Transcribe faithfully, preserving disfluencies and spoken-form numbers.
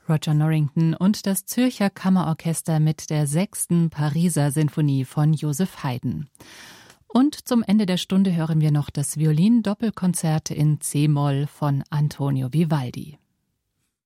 Roger Norrington und das Zürcher Kammerorchester mit der sechsten Pariser Sinfonie von Joseph Haydn. Und zum Ende der Stunde hören wir noch das Violin-Doppelkonzert in C-Moll von Antonio Vivaldi.